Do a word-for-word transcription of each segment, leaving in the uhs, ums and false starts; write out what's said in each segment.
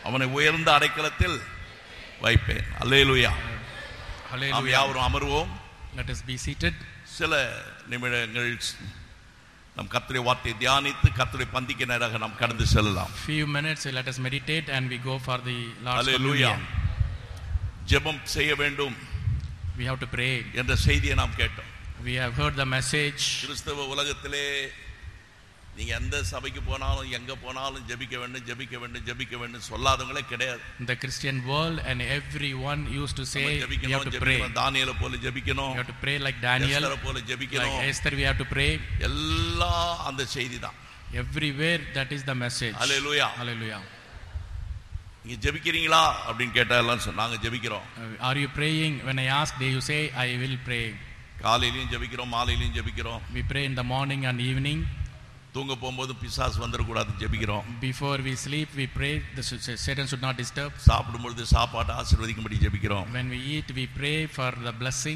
அவனை உயர்ந்த அடைக்கலத்தில் வைப்பேன். அல்லேலூயா. நாம் யாவரும் அமர்வோம். Let us be seated. சில நிமிடங்கள் நம் கர்த்தருடைய வார்த்தையை தியானித்து கர்த்தருடைய பந்திக்கு நேராக நாம் கடந்து செல்லலாம். Few minutes let us meditate and we go for the Lord's Hallelujah. communion. ஜெபம் செய்ய வேண்டும். We have to pray. என்ற செய்தியை நாம் கேட்டோம். We have heard the message. கிறிஸ்தவ உலகத்திலே நீங்க எந்த சபைக்கு போனாலும் எங்க போனாலும் ஜெபிக்க வேண்டும் ஜெபிக்க வேண்டும் ஜெபிக்க வேண்டும் சொல்லாதவங்களே கிடையாது. In the Christian world and everyone used to say we have to pray. தானியேலை போல ஜெபிக்கணும். We have to pray like Daniel. எஸ்தரை போல ஜெபிக்கணும். Like Esther we have to pray. எல்லா அந்த செய்தி தான். Everywhere that is the message. Hallelujah. Hallelujah. நீங்க ஜெபிக்கிறீங்களா அப்படினு கேட்டா எல்லாம் சொன்னாங்க ஜெபிக்கிறோம். Are you praying? When I ask they you say I will pray. காலையிலயும் ஜெபிக்கிறோம் மாலையிலயும் ஜெபிக்கிறோம். We pray in the morning and evening. தூங்க போகும்போது பிசாசு வந்துட கூடாது ஜெபிக்கிறோம். Before we sleep we pray the Satan should not disturb. சாப்பிடும்போது சாப்பாட்டை ஆசீர்வதிக்கும்படி ஜெபிக்கிறோம். When we eat we pray for the blessing.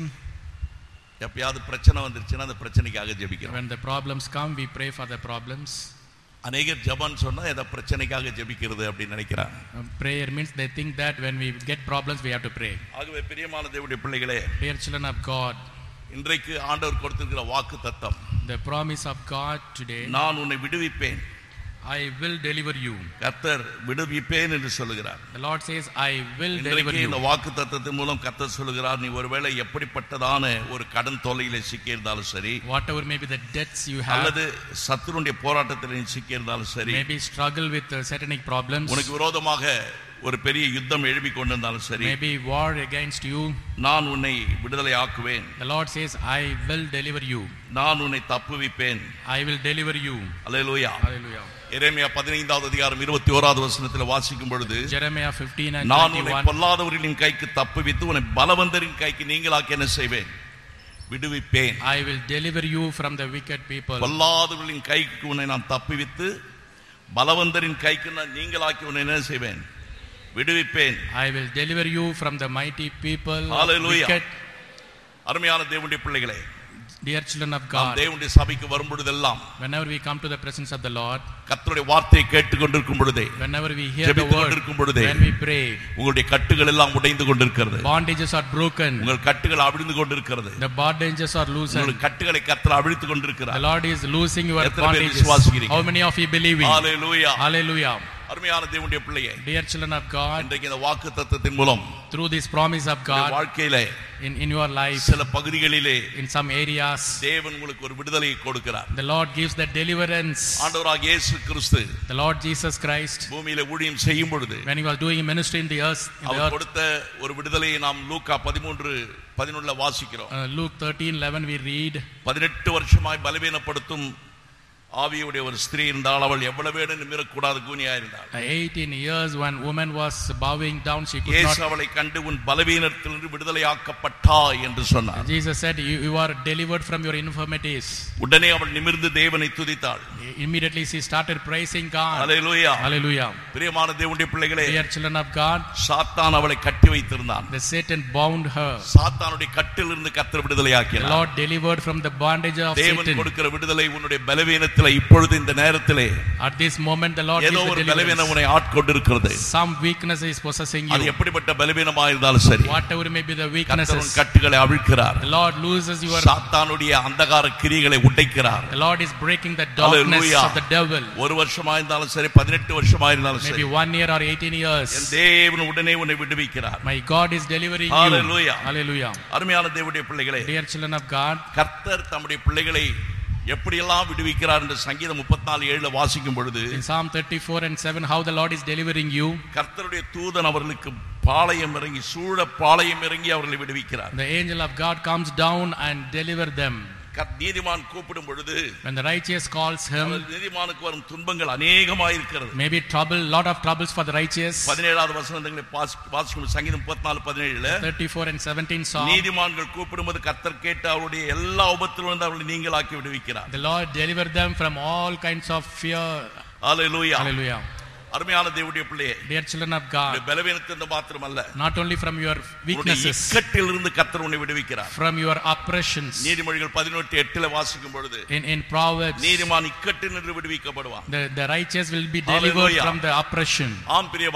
எப்பயாவது பிரச்சனை வந்துருச்சுனா அந்த பிரச்சனைக்காக ஜெபிக்கிறோம். When the problems come we pray for the problems. அநேகர் ஜெபம் சொன்னா ஏதோ பிரச்சனைக்காக ஜெபிக்கிறது அப்படி நினைக்கிறாங்க. Prayer means they think that when we get problems we have to pray. ஆகவே பிரியமான தேவனுடைய பிள்ளைகளே, dear children of God, இன்றைக்கு ஆண்டவர் கொடுத்திருக்கிற வாக்குத்தத்தம், the promise of God today, நான் உன்னை விடுவிப்பேன், I will deliver you. கர்த்தர் விடுவிப்பேன் என்று சொல்கிறார். The Lord says I will deliver இன்றைக்கு you. இந்த வாக்குத்தத்தத்தின் மூலம் கர்த்தர் சொல்கிறார், நீ ஒருவேளை எப்படிப்பட்டதான ஒரு கடன் தொல்லையில சிக்கி இருந்தாலும் சரி, whatever may be the debts you have, அல்லது சத்துருடைய போராட்டத்தில் நீ சிக்கி இருந்தாலும் சரி, maybe struggle with uh, satanic problems, உனக்கு விரோதமாக ஒரு பெரிய யுத்தம் எழுப்பி கொண்டிருந்தாலும் சரி, maybe war against you, நான் உன்னை விடுதலை ஆக்குவேன். the Lord says I will deliver you. நான் உன்னை தப்புவிப்பேன். I will deliver you. Hallelujah. Hallelujah. எரேமியா பதினைந்தாவது அதிகாரம் இருபத்தி ஓராவது வசனத்தில் வாசிக்கும் பொழுது, Jeremiah fifteen and நான் உன்னை twenty-one, பொல்லாதவர்களின் கைக்கு தப்புவித்து உன்னை பலவந்தரின் கைக்கு நீங்களாக்கி என்ன செய்வேன்? விடுவிப்பேன். I will deliver you from the wicked people. பொல்லாதவர்களின் கைக்கு உன்னை நான் தப்புவித்து பலவந்தரின் கைக்கு நான் நீங்களாக்கி உன்னை என்ன செய்வேன்? விடுவிப்பேன். I will deliver you from the mighty people. Hallelujah. Wicked. அருமையான தேவனுடைய பிள்ளைகளே, dear children of நாம் God, தேவனுடைய சபைக்கு வரும் பொழுதெல்லாம், whenever we come to the presence of the Lord, கர்த்தருடைய வார்த்தையை கேட்டுக்கொண்டிருக்கும் பொழுதே, whenever we hear the word, when we pray, உங்களுடைய கட்டுகள் எல்லாம் உடைந்து கொண்டிருக்கிறது. bondages are broken, உங்கள் கட்டுகள் அவிழ்ந்து கொண்டிருக்கிறது. the bondages are loosened. உங்கள் கட்டுகளை கர்த்தர் அவிழ்த்து கொண்டிருக்கிறார். The Lord is loosing your எத்தனை பேர் bondages. விசுவாசிக்கிறீங்க? How many of you believing? Hallelujah. Hallelujah. அருமையான தேவனுடைய பிள்ளையே, dear children of God, இன்றைக்கு இந்த வாக்குத்தத்தத்தின் மூலம் through this promise of God வாழ்க்கையிலே in in your life, சில பகுதிகளிலே in some areas, தேவன் உங்களுக்கு ஒரு விடுதலையை கொடுக்கிறார். the Lord gives the deliverance. ஆண்டவராகிய இயேசு கிறிஸ்து The Lord Jesus Christ, பூமியிலே ஊழியம் செய்யும் பொழுது, when he was doing ministry in the earth, in the our earth, கொடுத்த ஒரு விடுதலையை நாம் லூக்கா பதிமூன்று பதினொன்றுல வாசிக்கிறோம். uh, Luke thirteen eleven we read, பதினெட்டு வருஷமாய் பலவீனப்படுத்தும் ஆவியுடைய ஒரு ஸ்திரீ இருந்தால், அவள் எவ்வளவு வேணும் நிமிரக்கூடாது கூனியா இருந்தாள். eighteen years when woman was bowing down, she could இயேசு not. அவளை கண்டு உன் பலவீனத்திலிருந்து விடுதலையாக்கப்பட்டாய் என்று சொன்னார். Jesus said you, you are delivered from your infirmities. உடனே அவள் நிமிர்ந்து தேவனை துதித்தாள். Immediately she started praising God. Hallelujah. Hallelujah. பிரியமான தேவனுடைய பிள்ளைகளே, Dear children of God, சாத்தான் அவளை கட்டி வைத்திருந்தான். the Satan bound her. சாத்தானுடைய கட்டிலிருந்து கர்த்தர் விடுதலையாக்கினார். The Lord delivered from the bondage of தேவன் Satan. கொடுக்கிற விடுதலை உன்னுடைய பலவீனத்திலே இப்பொழுது இந்த நேரத்திலே At this moment the Lord ஏதோ gives ஒரு the பலவீனம் deliverance. உன்னை ஆட்கொண்டிருக்கிறது. Some weakness is possessing அது you. எப்படிப்பட்ட பலவீனமாக இருந்தாலும் சரி, Whatever may be the கர்த்தர் weaknesses, உன் கட்டுகளை அவிழ்க்கிறார். the Lord looses your. சாத்தானுடைய அந்தகார கிரியைகளை உடைக்கிறார். The Lord is breaking the darkness Hallelujah. of the devil. ஒரு வருஷமா இருந்தாலும் சரி, பதினெட்டு வருஷமா இருந்தாலும் Maybe சரி, one year or eighteen years. என் தேவன் உடனே உன்னை விடுவிக்கிறார். My God is delivering Hallelujah. you. Hallelujah. அருமையான தேவனுடைய பிள்ளைகளே, Dear children of God, கர்த்தர் தம்முடைய பிள்ளைகளை எப்படியெல்லாம் விடுவிக்கிறார் என்று சங்கீதம் முப்பத்தி நாலு ஏழுல வாசிக்கும் பொழுது, in Psalm thirty-four and seven, how the Lord is delivering you. கர்த்தருடைய தூதன் அவர்களுக்கு பாளையம் இறங்கி சூழ பாளையம் இறங்கி அவர்களை விடுவிக்கிறார். The angel of God comes down and deliver them. நீதிமான் கூப்பிடும் பொழுது, When the righteous calls him, நீதிமானுக்கு வரும் துன்பங்கள் அநேகமாக இருக்கிறது. maybe trouble, lot of troubles for the righteous. பதினேழாவது வசனங்களை வாசிக்கும் சங்கீதம் முப்பத்தி நாலு பதினேழுல, thirty-four and seventeen Psalm, நீதிமான்கள் கூப்பிடும்போது கர்த்தர் கேட்டு அவருடைய எல்லா உபத்திலிருந்து அவர்களை நீங்களாக்கி விடுவிக்கிறார். the Lord deliver them from all kinds of fear. Hallelujah. Hallelujah. அருமையான தேவனுடைய பிள்ளையே, Dear children of God, பலவீனத்திலிருந்து மாத்திரமல்ல, not only from your weaknesses, இக்கட்டிலிருந்து கர்த்தர் உன்னை விடுவிக்கிறார். from your oppressions. நீதிமொழிகள் பதினெட்டு எட்டுல வாசிக்கும் பொழுது, in in Proverbs, நீதிமான் இக்கட்டிலிருந்து விடுவிக்கப்படுவான். the the righteous will be delivered Hallelujah. from the oppression. ஆம் பிரிய